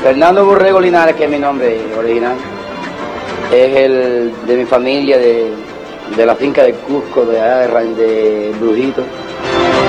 Fernando Borrego Linares, que es mi nombre original, es el de mi familia, de la finca del Cusco, de allá de Brujito.